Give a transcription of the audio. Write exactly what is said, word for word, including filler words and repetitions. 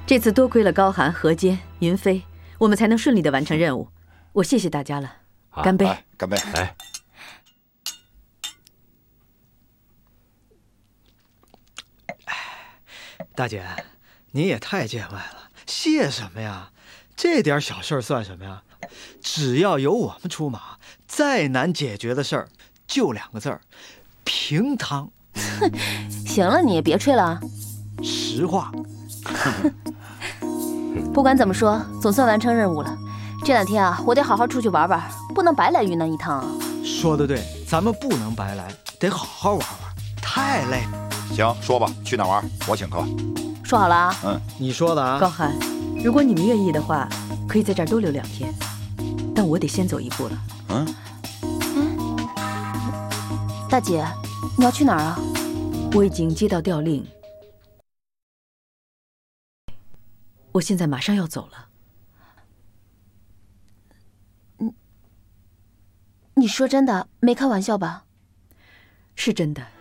这次多亏了高寒、何坚、云飞，我们才能顺利的完成任务。我谢谢大家了，干杯！ 哎、干杯！ 来。 大姐，你也太见外了，谢什么呀？这点小事算什么呀？只要有我们出马，再难解决的事儿，就两个字儿：平趟。 行了，你也别吹了啊。 实话。 不管怎么说，总算完成任务了。这两天啊，我得好好出去玩玩，不能白来云南一趟啊。 说得对，咱们不能白来，得好好玩玩，太累。 行，说吧，去哪玩？我请客。 说好了啊。 嗯， 你说的啊。 高寒，如果你们愿意的话，可以在这儿多留两天，但我得先走一步了。 嗯嗯，大姐，你要去哪儿啊？ 我已经接到调令，我现在马上要走了。 你你说真的，没开玩笑吧？ 是真的。